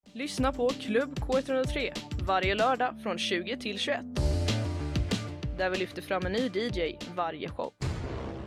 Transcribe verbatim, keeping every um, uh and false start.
Lyssna på Klubb K ett noll tre varje lördag från tjugo till tjugoett. Där vi lyfter fram en ny D J varje show.